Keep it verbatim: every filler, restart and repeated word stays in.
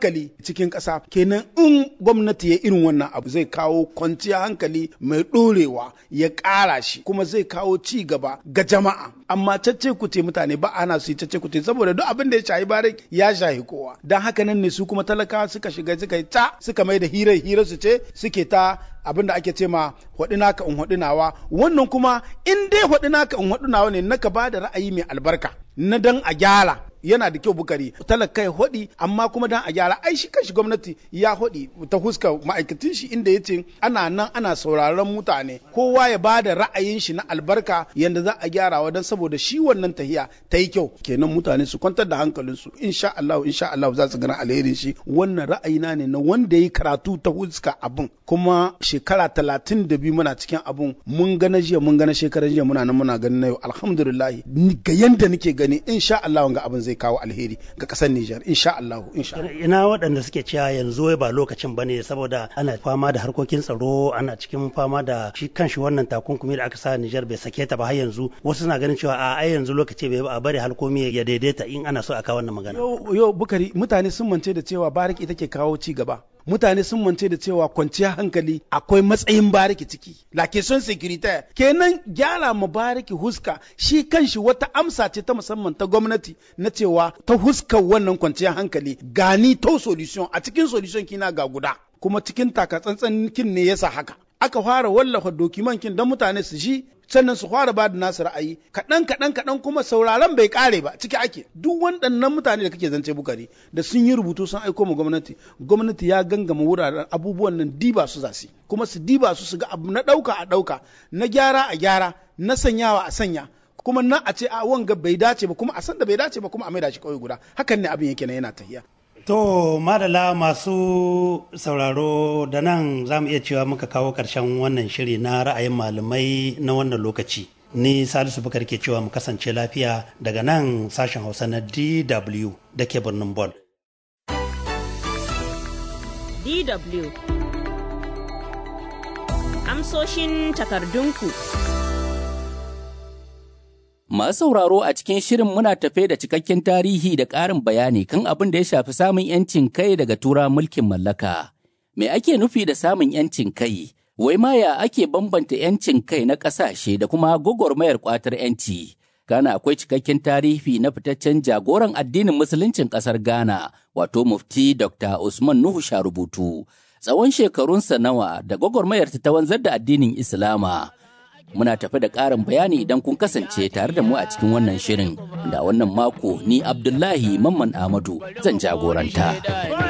hankali cikin ƙasa. Kenan in gwamnati ya irin wannan abu zai kawo kwanciyar hankali mai ɗorewa, ya ƙara shi kuma zai kawo ci gaba ga jama'a. Amma cacce kuce mutane ba ana su yi cacce kuce saboda duk abin da ya shahi barik ya shahi kowa. Dan haka nan ne su kuma talakawa suka shiga suka yi ta suka mai da hirar hirar su ce suke ta abin da ake ce ma hwaɗi naka in hwaɗi nawa. Wannan kuma in dai hwaɗi naka in hwaɗi nawa ne naka ba da ra'ayi mai albarka na dan a gyara. Yana da kyau Bukari talaka ya hodi amma kuma dan a gyara ai shi kanshi gwamnati ya hodi ta huska ma'aikatan shi inda yace ana nan ana sauraron mutane kowa ya bada ra'ayin shi na albarka yanda za a gyarawa dan saboda shi wannan tahiya ta yi kyau. Kenan mutane su kwantar da hankalin su insha Allah insha Allah za su gana alherin shi. Wannan ra'ayina ne na wanda yayi karatu ta huska abun kuma shekara talatin da biyu muna cikin abun mun gana jiya mun gana shekaran jiya muna nan muna ganin yau alhamdulillah ga yanda nake gani insha Allah ga abun zai kawo alheri ga kasar Nijar insha Allah insha Allah. Ina waɗanda suke cewa yanzu ba lokacin bane saboda ana fama da harkokin tsaro ana cikin fama da shi kanshi wannan takunkumi da aka sa Nijar bai sake ta ba har yanzu wasu suna ganin cewa a ai yanzu lokaci bai ba a bari halkomi ya daidaita in ana so a kawo wannan magana. Yo yo Bukari mutane sun mance da cewa bariki take kawo ci gaba. Mutane sun mance da cewa kwanciyar hankali akwai matsayin bariki ciki la question sécuritaire. Kenan gyara ma bariki huska shi kanshi wata amsa ce ta musamman ta gwamnati na cewa ta huskar wannan kwanciyar hankali gani to solution a cikin solution kina ga guda kuma cikin takatsantsan kin ne yasa haka aka fara wallafa dokiman kin don mutane su ji sannan su fara ba da nasu ra'ayi kaɗan kaɗan kaɗan kuma sauraron bai ƙare ba ciki ake duk waɗannan mutane da kake zance Bukari da sun yi rubutu sun aiko ma gwamnati gwamnati ya gangama wuraren abubuwan nan diba su zasi kuma su diba su su ga abu na ɗauka a ɗauka na gyara a gyara na sanyawa a sanya kuma na a ce a wanga bai dace ba kuma a san da bai dace ba kuma a maida shi kawai guda hakan ne abin yake na yana tahiya. To madala masu sauraro da nan za mu iya cewa muka kawo ƙarshen wannan shiri na ra'ayin malamai na wannan lokaci. Ni Salisu Bukar ke cewa mu kasance lafiya daga nan sashen Hausa na D W da ke birnin Bon. D W Amsoshin takardunku. Masu sauraro a cikin shirin muna tafe da cikakken tarihi da ƙarin bayani kan abin da ya shafi samun ‘yancin kai daga tura mulkin mallaka. Me ake nufi da samun ‘yancin kai? Wai ma ya ake bambanta ‘yancin kai na ƙasashe da kuma gwagwarmayar ƙwatar ‘yanci? Ghana akwai cikakken tarihi na fitaccen jagoran addinin musuluncin ƙasar Ghana, wato Mufti Doctor Usman Nuhu Sharubutu. Tsawon shekarunsa nawa da gwagwarmayar ta wanzar da addinin Islama. Muna tafi da ƙarin bayani idan kun kasance tare da mu a cikin wannan shirin. Da wannan mako ni Abdullahi Mamman Ahmadu zan jagoranta.